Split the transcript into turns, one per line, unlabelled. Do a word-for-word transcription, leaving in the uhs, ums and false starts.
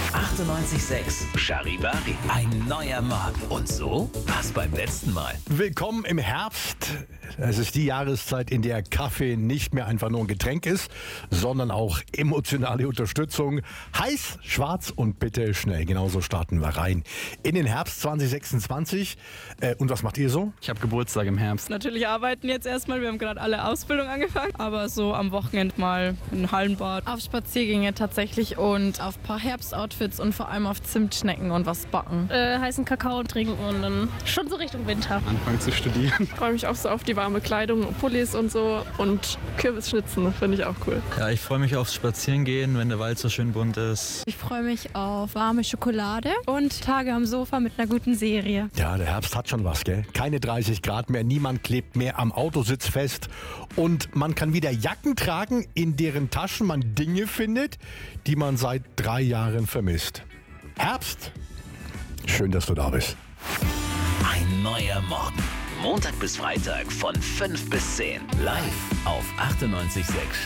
achtundneunzig Komma sechs Charivari. Ein neuer Morgen. Und so war's beim letzten Mal.
Willkommen im Herbst. Es ist die Jahreszeit, in der Kaffee nicht mehr einfach nur ein Getränk ist, sondern auch emotionale Unterstützung. Heiß, schwarz und bitte schnell. Genauso starten wir rein in den Herbst zwanzig sechsundzwanzig. Äh, und was macht ihr so?
Ich habe Geburtstag im Herbst.
Natürlich arbeiten jetzt erstmal. Wir haben gerade alle Ausbildung angefangen. Aber so am Wochenende mal ein Hallenbad.
Auf Spaziergänge tatsächlich und auf ein paar Herbstoutfits und vor allem auf Zimtschnecken und was backen.
Äh, heißen Kakao trinken und dann schon so Richtung Winter.
Anfangen zu studieren.
Ich freue mich auch so auf die warme Kleidung, Pullis und so und Kürbisschnitzen, finde ich auch cool.
Ja, ich freue mich aufs Spazierengehen, wenn der Wald so schön bunt ist.
Ich freue mich auf warme Schokolade und Tage am Sofa mit einer guten Serie.
Ja, der Herbst hat schon was, gell? Keine dreißig Grad mehr, niemand klebt mehr am Autositz fest und man kann wieder Jacken tragen, in deren Taschen man Dinge findet, die man seit drei Jahren vermisst. Herbst, schön, dass du da bist.
Ein neuer Morgen. Montag bis Freitag von fünf bis zehn. Live auf achtundneunzig Komma sechs